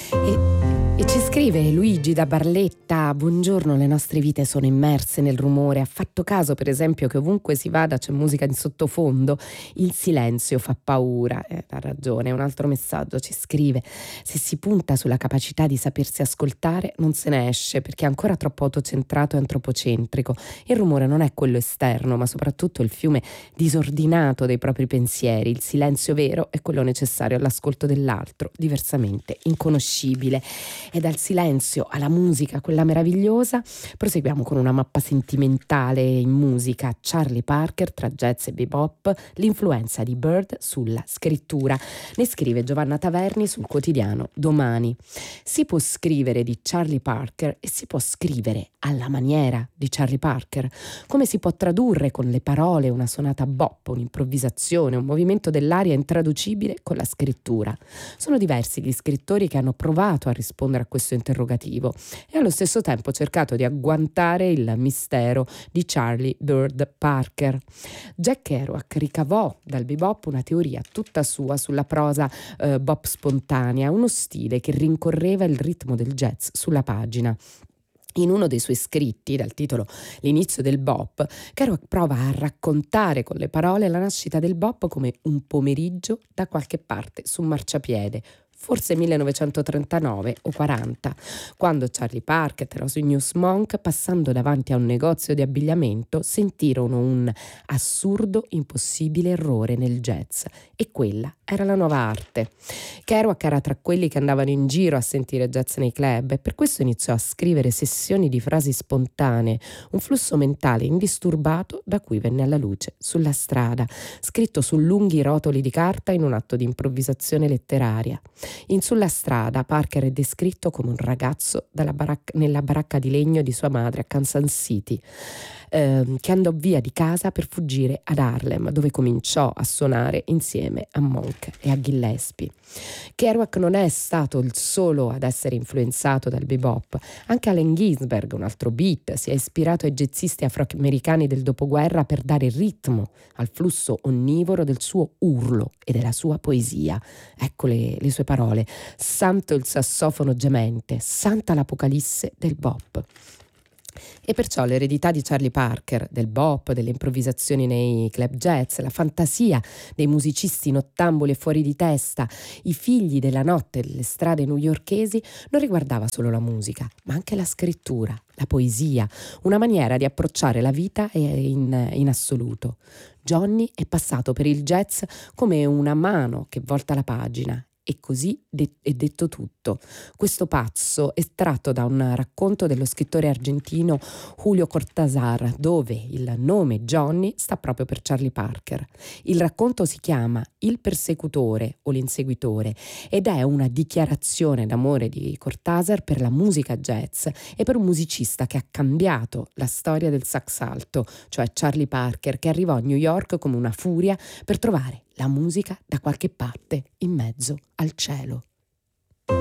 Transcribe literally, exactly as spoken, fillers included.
E, e ci scrive Luigi da Barletta: buongiorno, le nostre vite sono immerse nel rumore. Ha fatto caso per esempio che ovunque si vada c'è musica in sottofondo? Il silenzio fa paura. Eh, ha ragione. Un altro messaggio ci scrive: se si punta sulla capacità di sapersi ascoltare non se ne esce, perché è ancora troppo autocentrato e antropocentrico. Il rumore non è quello esterno, ma soprattutto il fiume disordinato dei propri pensieri. Il silenzio vero è quello necessario all'ascolto dell'altro, diversamente inconoscibile. E dal silenzio alla musica, quella meravigliosa, proseguiamo con una mappa sentimentale in musica. Charlie Parker tra jazz e bebop, l'influenza di Bird sulla scrittura. Ne scrive Giovanna Taverni sul quotidiano Domani. Si può scrivere di Charlie Parker e si può scrivere alla maniera di Charlie Parker. Come si può tradurre con le parole una sonata bop, un'improvvisazione, un movimento dell'aria intraducibile con la scrittura? Sono diversi gli scrittori che hanno provato a rispondere a questo interrogativo e allo stesso tempo cercato di agguantare il mistero di Charlie Bird Parker. Jack Kerouac ricavò dal bebop una teoria tutta sua sulla prosa eh, bop spontanea, uno stile che rincorreva il ritmo del jazz sulla pagina. In uno dei suoi scritti, dal titolo L'inizio del bop, Kerouac prova a raccontare con le parole la nascita del bop come un pomeriggio da qualche parte su un marciapiede, forse millenovecentotrentanove o quaranta, quando Charlie Parker e Rosenius Monk, passando davanti a un negozio di abbigliamento, sentirono un assurdo, impossibile errore nel jazz, e quella era la nuova arte. Kerouac era tra quelli che andavano in giro a sentire jazz nei club e per questo iniziò a scrivere sessioni di frasi spontanee, un flusso mentale indisturbato da cui venne alla luce Sulla strada, scritto su lunghi rotoli di carta in un atto di improvvisazione letteraria. In Sulla strada Parker è descritto come un ragazzo dalla baracca, nella baracca di legno di sua madre a Kansas City, eh, che andò via di casa per fuggire ad Harlem, dove cominciò a suonare insieme a Monk e a Gillespie. Kerouac non è stato il solo ad essere influenzato dal bebop. Anche Allen Ginsberg, un altro beat, si è ispirato ai jazzisti afroamericani del dopoguerra per dare ritmo al flusso onnivoro del suo urlo e della sua poesia. Ecco le, le sue parole: santo il sassofono gemente, santa l'apocalisse del bop. E perciò l'eredità di Charlie Parker, del bop, delle improvvisazioni nei club jazz, la fantasia dei musicisti nottamboli e fuori di testa, i figli della notte delle strade newyorkesi, non riguardava solo la musica, ma anche la scrittura, la poesia, una maniera di approcciare la vita in, in assoluto. Johnny è passato per il jazz come una mano che volta la pagina. E così de- è detto tutto. Questo pazzo è tratto da un racconto dello scrittore argentino Julio Cortázar, dove il nome Johnny sta proprio per Charlie Parker. Il racconto si chiama Il persecutore o l'inseguitore ed è una dichiarazione d'amore di Cortázar per la musica jazz e per un musicista che ha cambiato la storia del sax alto, cioè Charlie Parker, che arrivò a New York come una furia per trovare la musica da qualche parte in mezzo al cielo.